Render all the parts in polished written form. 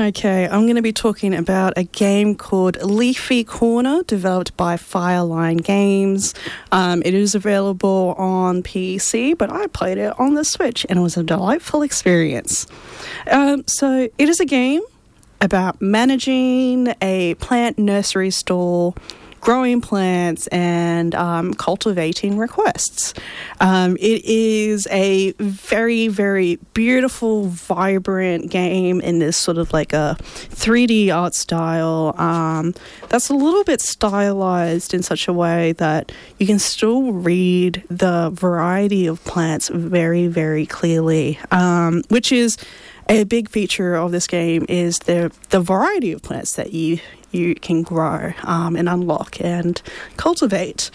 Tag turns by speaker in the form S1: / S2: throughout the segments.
S1: Okay, I'm going to be talking about a game called Leafy Corner, developed by Fireline Games. It is available on PC, but I played it on the Switch, and it was a delightful experience. So it is a game about managing a plant nursery store, growing plants, and cultivating requests. It is a very, very beautiful, vibrant game in this sort of like a 3D art style that's a little bit stylized in such a way that you can still read the variety of plants very, very clearly, which is a big feature of this game is the variety of plants that you can grow and unlock and cultivate.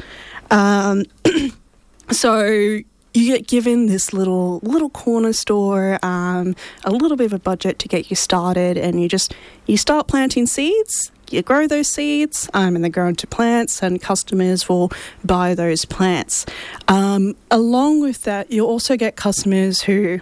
S1: So you get given this little corner store, a little bit of a budget to get you started, and you start planting seeds. You grow those seeds, and they grow into plants, and customers will buy those plants. Along with that, you'll also get customers who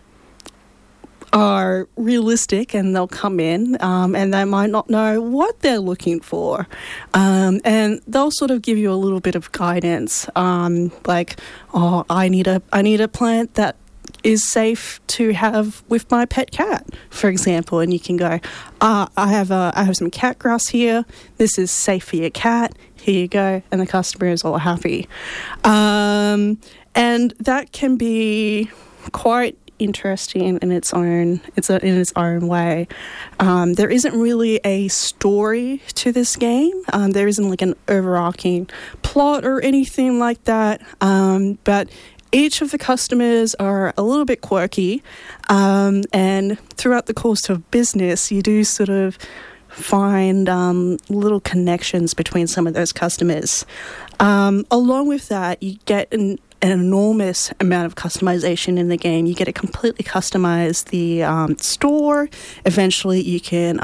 S1: are realistic, and they'll come in and they might not know what they're looking for, and they'll sort of give you a little bit of guidance, like, oh, I need a plant that is safe to have with my pet cat, for example, and you can go, I have some cat grass here, this is safe for your cat, here you go, and the customer is all happy. And that can be quite interesting in its own way. There isn't really a story to this game. There isn't like an overarching plot or anything like that. But each of the customers are a little bit quirky, and throughout the course of business, you do sort of find little connections between some of those customers. Along with that, you get an enormous amount of customization in the game. You get to completely customize the store. Eventually, you can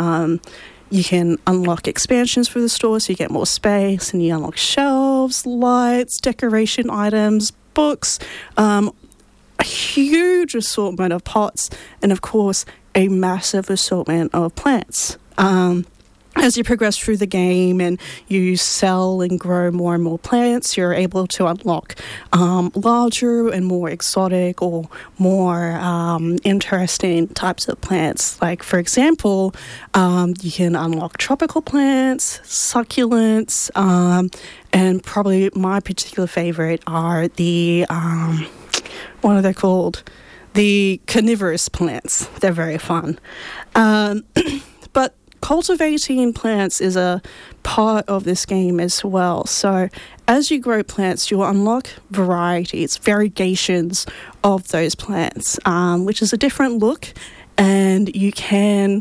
S1: unlock expansions for the store, so you get more space, and you unlock shelves, lights, decoration items, books, a huge assortment of pots, and of course, a massive assortment of plants. As you progress through the game and you sell and grow more and more plants, you're able to unlock larger and more exotic or more interesting types of plants. Like, for example, you can unlock tropical plants, succulents, and probably my particular favorite are the, what are they called? The carnivorous plants. They're very fun. But cultivating plants is a part of this game as well. So as you grow plants, you'll unlock varieties, variegations of those plants, which is a different look, and you can,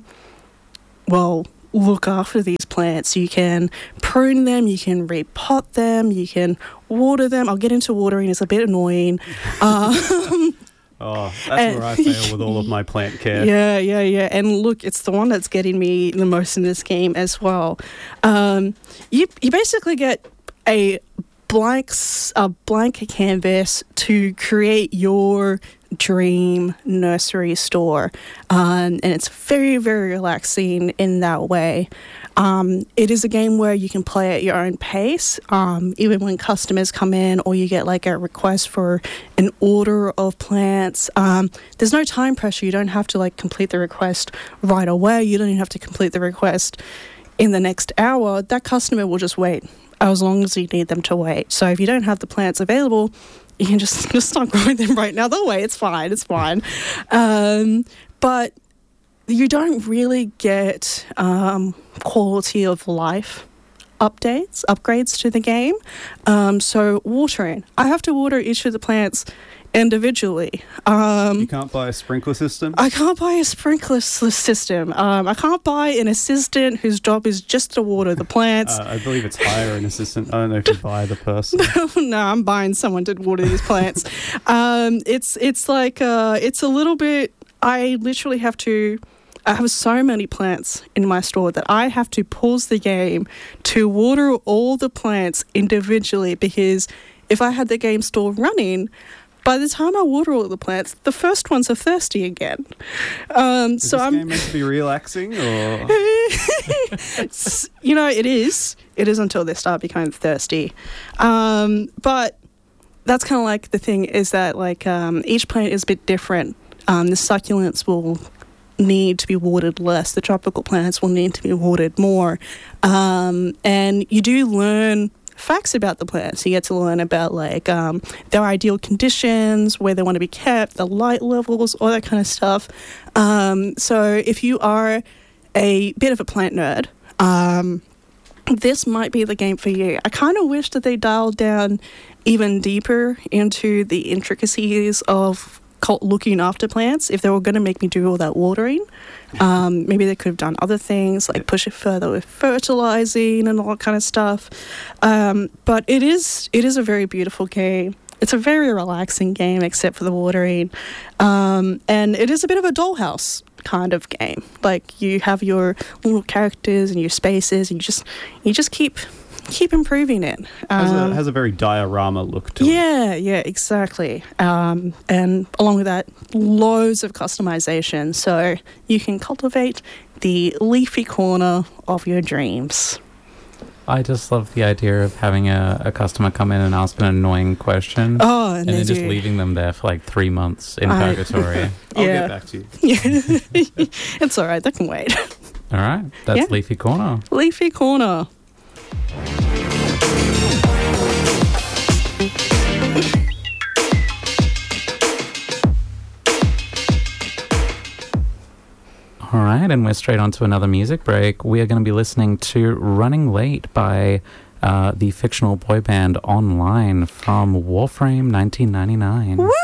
S1: look after these plants. You can prune them, you can repot them, you can water them. I'll get into watering, it's a bit annoying.
S2: Oh, that's where I fail with all of my plant care.
S1: Yeah. And look, it's the one that's getting me the most in this game as well. You basically get a blank canvas to create your dream nursery store, and it's very, very relaxing in that way. It is a game where you can play at your own pace, even when customers come in or you get like a request for an order of plants. There's no time pressure. You don't have to like complete the request right away. You don't even have to complete the request in the next hour. That customer will just wait as long as you need them to wait. So if you don't have the plants available, you can just start growing them right now. They'll wait. It's fine. But you don't really get quality of life upgrades to the game. So watering. I have to water each of the plants individually.
S2: You can't buy a sprinkler system?
S1: I can't buy a sprinkler system. I can't buy an assistant whose job is just to water the plants.
S2: I believe it's hire an assistant. I don't know if you buy the person.
S1: No, I'm buying someone to water these plants. It's like, it's a little bit, I literally have to, I have so many plants in my store that I have to pause the game to water all the plants individually, because if I had the game store running, by the time I water all the plants, the first ones are thirsty again.
S2: Is this game meant to be relaxing, or
S1: it is. It is until they start becoming thirsty. But that's kind of like the thing is that like each plant is a bit different. The succulents will need to be watered less. The tropical plants will need to be watered more. And you do learn facts about the plants. You get to learn about like their ideal conditions, where they want to be kept, the light levels, all that kind of stuff. So if you are a bit of a plant nerd, this might be the game for you. I kind of wish that they dialed down even deeper into the intricacies of looking after plants. If they were going to make me do all that watering, maybe they could have done other things like push it further with fertilizing and all that kind of stuff. But it is a very beautiful game. It's a very relaxing game except for the watering, and it is a bit of a dollhouse kind of game. Like you have your little characters and your spaces, and you just keep improving it.
S2: Has a very diorama look to it.
S1: Yeah, exactly. And along with that, loads of customization, so you can cultivate the leafy corner of your dreams.
S3: I just love the idea of having a customer come in and ask an annoying question.
S1: Oh,
S3: and then just leaving them there for like 3 months in purgatory.
S2: I'll get back to you.
S1: Yeah. It's all right. That can wait.
S3: All right. That's Leafy Corner.
S1: Leafy Corner.
S3: All right, and we're straight on to another music break. We are going to be listening to Running Late by the fictional boy band Online from Warframe 1999.
S1: Woo!